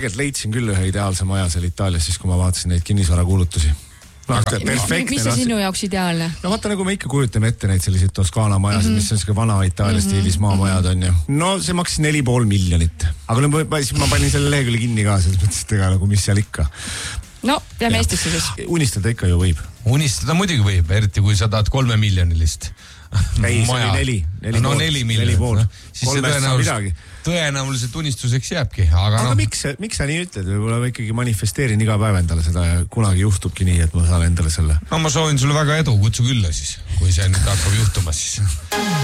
tegelikult leidsin küll ühe ideaalse maja seal Itaalias, siis kui ma vaatasin neid kinnisvarakuulutusi. Mis see sinu jaoks ideaalne? No vaata, nagu me ikka kujutame ette neid selliseid Toskaana majasid, mis on selline vana Itaalia stiilis maamajad on ju. No see maksis 4,5 miljonit. Aga ma panin selle lehekülje kinni ka, selles mõttes, et ega nagu mis seal ikka. No, jääme Eestisse siis. Unistada ikka ju võib. Unistada muidugi võib, eriti kui sa tahad 3 miljonilist. Ei, see oli 4. No 4 miljonit. Siis see tõenäoliselt unistuseks jääbki. Aga miks sa nii ütled? Võib-olla ma ikkagi manifesteerin iga päev endale seda ja kunagi juhtubki nii, et ma saan endale selle. No ma soovin sulle väga edu, kutsu külla siis, kui see nüüd hakkab juhtuma siis.